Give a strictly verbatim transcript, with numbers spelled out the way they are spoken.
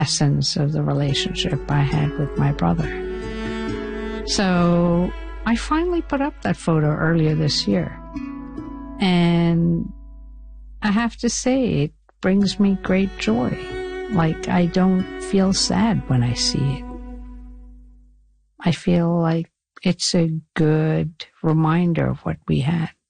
essence of the relationship I had with my brother. So I finally put up that photo earlier this year. And I have to say, it brings me great joy. Like, I don't feel sad when I see it. I feel like it's a good reminder of what we had.